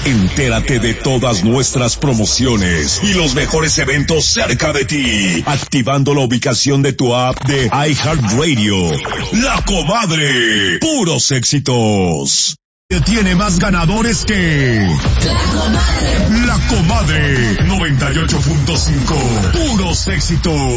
Entérate de todas nuestras promociones y los mejores eventos cerca de ti, activando la ubicación de tu app de iHeartRadio. La Comadre, puros éxitos. Que tiene más ganadores que La Comadre 98.5, puros éxitos.